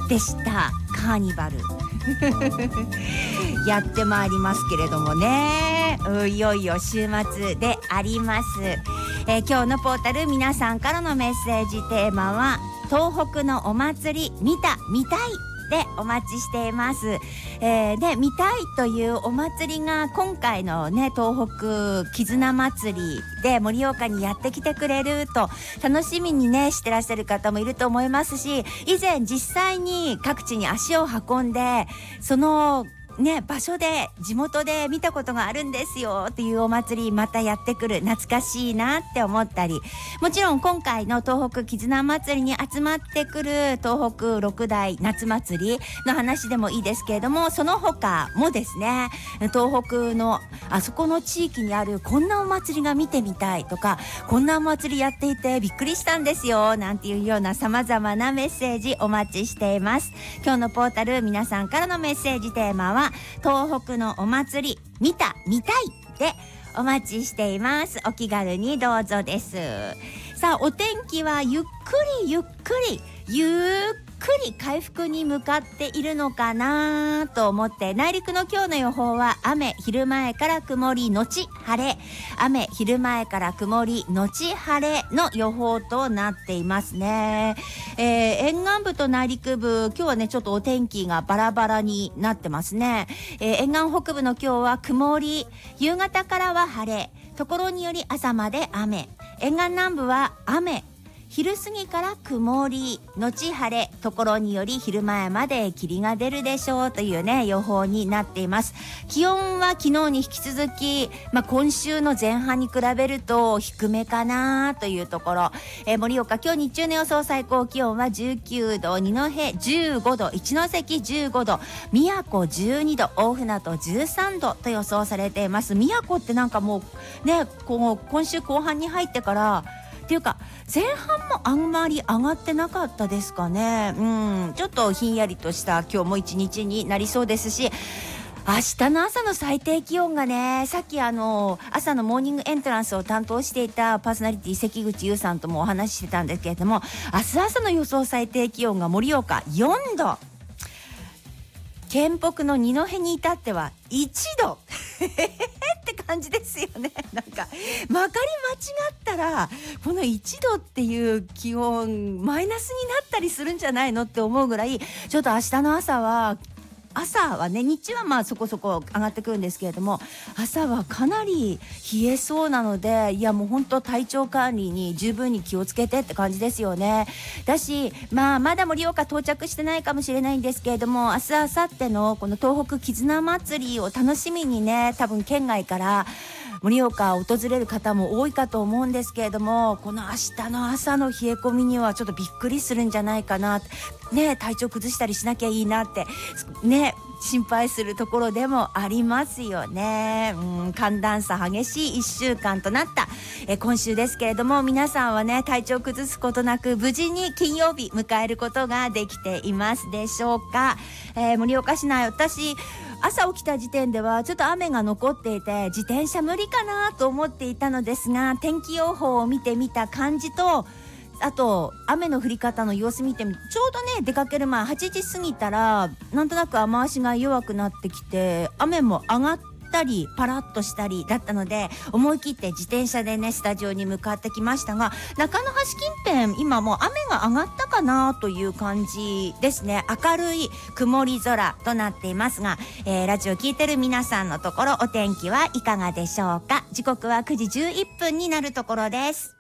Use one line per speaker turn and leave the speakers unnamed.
でした。カーニバルやってまいりますけれどもね、いよいよ週末であります。今日のポータル、皆さんからのメッセージテーマは東北のお祭り見た見たいでお待ちしています。で見たいというお祭りが今回のね、東北絆祭りで盛岡にやってきてくれると楽しみにねしてらっしゃる方もいると思いますし、以前実際に各地に足を運んでそのね、場所で地元で見たことがあるんですよっていうお祭りまたやってくる、懐かしいなって思ったり、もちろん今回の東北絆祭りに集まってくる東北六大夏祭りの話でもいいですけれども、その他もですね、東北のあそこの地域にあるこんなお祭りが見てみたいとか、こんなお祭りやっていてびっくりしたんですよなんていうような様々なメッセージお待ちしています。今日のポータル、皆さんからのメッセージテーマは東北のお祭り見た見たいでお待ちしています。お気軽にどうぞです。さあ、お天気はゆっくり回復に向かっているのかなと思って、内陸の今日の予報は雨、昼前から曇りのち晴れ、雨、昼前から曇りのち晴れの予報となっていますね。沿岸部と内陸部、今日はねちょっとお天気がバラバラになってますね。沿岸北部の今日は曇り、夕方からは晴れ、ところにより朝まで雨、沿岸南部は雨、昼過ぎから曇りのち晴れ、ところにより昼前まで霧が出るでしょうというね予報になっています。気温は昨日に引き続き、今週の前半に比べると低めかなというところ。盛岡、今日日中の予想最高気温は19度、二戸15度、一関15度、宮古12度、大船渡13度と予想されています。宮古ってなんかもうね、今週後半に入ってからっていうか前半もあんまり上がってなかったですかね。ちょっとひんやりとした今日も一日になりそうですし、明日の朝の最低気温がね、さっき朝のモーニングエントランスを担当していたパーソナリティ関口優さんともお話ししてたんですけれども、明日朝の予想最低気温が盛岡4度、県北の二戸に至っては1度って感じですよね。なんかまかり間違ったらこの1度っていう気温マイナスになったりするんじゃないのって思うぐらい、ちょっと明日の朝はね、日中はそこそこ上がってくるんですけれども、朝はかなり冷えそうなので、いやもう本当体調管理に十分に気をつけてって感じですよね。だし、まだ盛岡到着してないかもしれないんですけれども、明日明後日のこの東北絆祭りを楽しみにね、多分県外から盛岡を訪れる方も多いかと思うんですけれども、この明日の朝の冷え込みにはちょっとびっくりするんじゃないかなね、体調崩したりしなきゃいいなってね心配するところでもありますよね。寒暖差激しい1週間となった今週ですけれども、皆さんはね体調崩すことなく無事に金曜日迎えることができていますでしょうか。盛岡市内、私朝起きた時点ではちょっと雨が残っていて自転車無理かなと思っていたのですが、天気予報を見てみた感じと、あと雨の降り方の様子見てみて、ちょうどね出かける前8時過ぎたらなんとなく雨足が弱くなってきて、雨も上がったりパラッとしたりだったので、思い切って自転車でねスタジオに向かってきましたが、中野橋近辺今もう雨が上がったかなという感じですね。明るい曇り空となっていますが、ラジオ聞いてる皆さんのところお天気はいかがでしょうか。時刻は9時11分になるところです。